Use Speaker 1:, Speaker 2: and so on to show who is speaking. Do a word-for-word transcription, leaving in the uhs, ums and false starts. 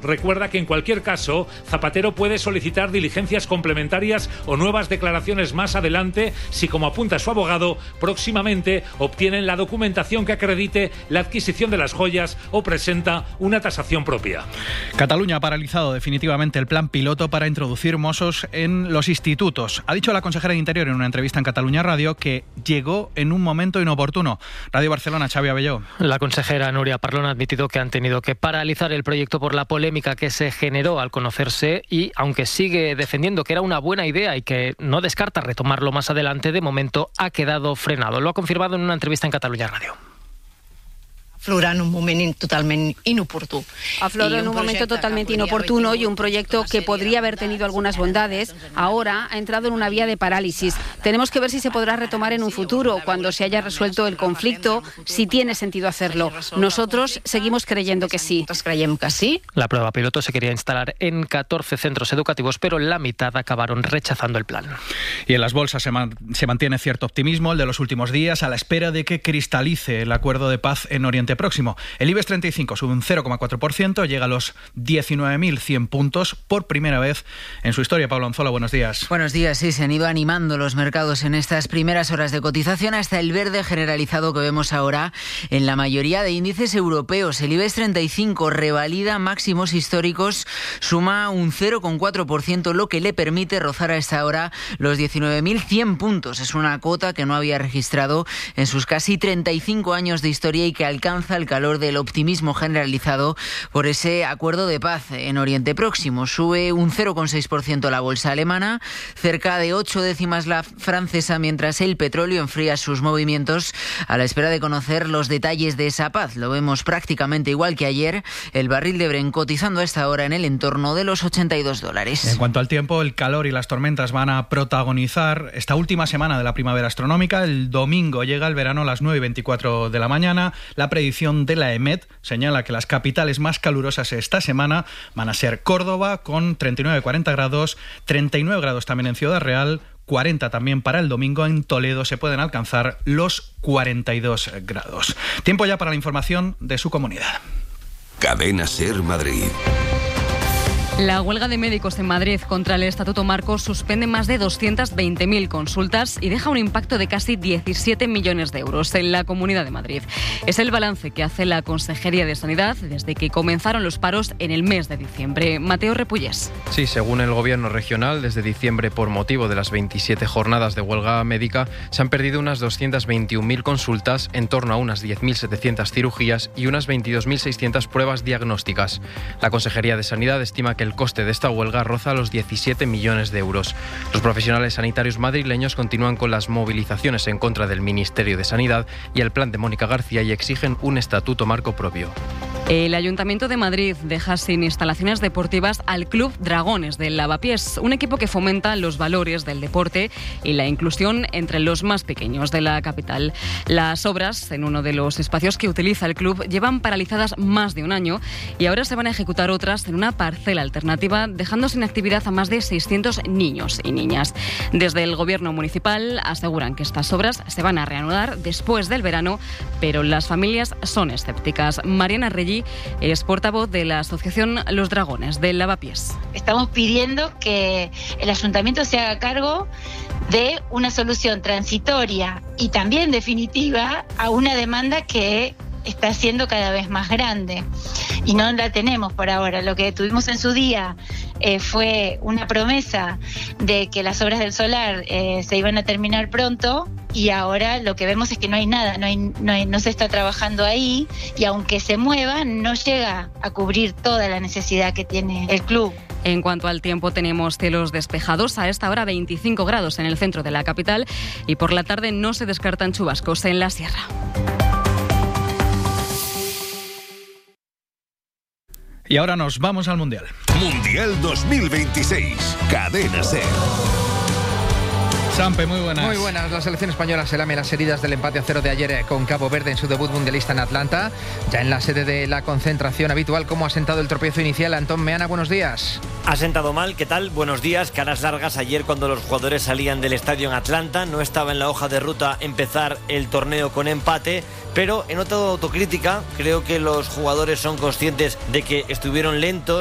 Speaker 1: recuerda que en cualquier caso, Zapatero puede solicitar diligencias complementarias o nuevas declaraciones más adelante si, como apunta su abogado, próximamente obtienen la documentación que acredite la adquisición de las joyas o presenta una tasación propia.
Speaker 2: Cataluña ha paralizado definitivamente el plan piloto para introducir mossos en los institutos. Ha dicho la consejera de Interior en una entrevista en Cataluña Radio que llegó en un momento inoportuno. Radio Barcelona, Xavi Abelló.
Speaker 3: La consejera Núria Parlon ha admitido que han tenido que paralizar el proyecto por la polémica que se generó al conocerse y, aunque sigue defendiendo que era una buena idea y que no descarta retomarlo más adelante, de momento ha quedado frenado. Lo ha confirmado en una entrevista en Catalunya Radio.
Speaker 4: Aflora en un moment totalment inoportú.
Speaker 5: Aflora en un momento totalmente inoportuno y un proyecto que podría haber tenido algunas bondades, ahora ha entrado en una vía de parálisis. Tenemos que ver si se podrá retomar en un futuro, cuando se haya resuelto el conflicto, si tiene sentido hacerlo. Nosotros seguimos creyendo que sí.
Speaker 4: Creiem que sí.
Speaker 3: La prueba piloto se quería instalar en catorce centros educativos, pero la mitad acabaron rechazando el plan.
Speaker 2: Y en las bolsas se, man- se mantiene cierto optimismo, el de los últimos días, a la espera de que cristalice el acuerdo de paz en Oriente Próximo. El IBEX treinta y cinco sube un cero coma cuatro por ciento, llega a los diecinueve mil cien puntos por primera vez en su historia. Pablo Anzola, buenos días.
Speaker 6: Buenos días, sí, se han ido animando los mercados en estas primeras horas de cotización hasta el verde generalizado que vemos ahora en la mayoría de índices europeos. El IBEX treinta y cinco revalida máximos históricos, suma un cero coma cuatro por ciento, lo que le permite rozar a esta hora los diecinueve mil cien puntos. Es una cota que no había registrado en sus casi treinta y cinco años de historia y que alcanza el calor del optimismo generalizado por ese acuerdo de paz en Oriente Próximo. Sube un cero coma seis por ciento la bolsa alemana, cerca de ocho décimas la francesa, mientras el petróleo enfría sus movimientos a la espera de conocer los detalles de esa paz. Lo vemos prácticamente igual que ayer, el barril de Brent cotizando a esta hora en el entorno de los ochenta y dos dólares.
Speaker 2: En cuanto al tiempo, el calor y las tormentas van a protagonizar esta última semana de la primavera astronómica. El domingo llega el verano a las nueve y veinticuatro de la mañana. La predicción de la EMET señala que las capitales más calurosas esta semana van a ser Córdoba con treinta y nueve a cuarenta grados, treinta y nueve grados también en Ciudad Real, cuarenta también para el domingo. En Toledo se pueden alcanzar los cuarenta y dos grados. Tiempo ya para la información de su comunidad.
Speaker 7: Cadena SER Madrid.
Speaker 8: La huelga de médicos en Madrid contra el Estatuto Marco suspende más de doscientas veinte mil consultas y deja un impacto de casi diecisiete millones de euros en la Comunidad de Madrid. Es el balance que hace la Consejería de Sanidad desde que comenzaron los paros en el mes de diciembre. Mateo Repullés.
Speaker 9: Sí, según el Gobierno regional, desde diciembre, por motivo de las veintisiete jornadas de huelga médica, se han perdido unas doscientas veintiún mil consultas, en torno a unas diez mil setecientas cirugías y unas veintidós mil seiscientas pruebas diagnósticas. La Consejería de Sanidad estima que el coste de esta huelga roza los diecisiete millones de euros. Los profesionales sanitarios madrileños continúan con las movilizaciones en contra del Ministerio de Sanidad y el plan de Mónica García y exigen un estatuto marco propio.
Speaker 8: El Ayuntamiento de Madrid deja sin instalaciones deportivas al Club Dragones del Lavapiés, un equipo que fomenta los valores del deporte y la inclusión entre los más pequeños de la capital. Las obras en uno de los espacios que utiliza el club llevan paralizadas más de un año y ahora se van a ejecutar otras en una parcela alternativa, dejando sin actividad a más de seiscientos niños y niñas. Desde el Gobierno municipal aseguran que estas obras se van a reanudar después del verano, pero las familias son escépticas. Mariana Reggi es portavoz de la asociación Los Dragones del Lavapiés.
Speaker 10: Estamos pidiendo que el ayuntamiento se haga cargo de una solución transitoria y también definitiva a una demanda que está siendo cada vez más grande y no la tenemos por ahora. Lo que tuvimos en su día eh, fue una promesa de que las obras del solar eh, se iban a terminar pronto y ahora lo que vemos es que no hay nada, no, hay, no, hay, no se está trabajando ahí y aunque se mueva no llega a cubrir toda la necesidad que tiene el club.
Speaker 8: En cuanto al tiempo, tenemos cielos despejados, a esta hora veinticinco grados en el centro de la capital y por la tarde no se descartan chubascos en la sierra.
Speaker 2: Y ahora nos vamos al Mundial.
Speaker 7: Mundial dos mil veintiséis. Cadena SER.
Speaker 2: Sampe, muy buenas.
Speaker 11: Muy buenas. La selección española se lame las heridas del empate a cero de ayer con Cabo Verde en su debut mundialista en Atlanta. Ya en la sede de la concentración habitual, ¿cómo ha sentado el tropiezo inicial? Antón Meana, buenos días.
Speaker 12: Ha sentado mal, ¿qué tal? Buenos días. Caras largas ayer cuando los jugadores salían del estadio en Atlanta. No estaba en la hoja de ruta empezar el torneo con empate, pero he notado autocrítica. Creo que los jugadores son conscientes de que estuvieron lentos.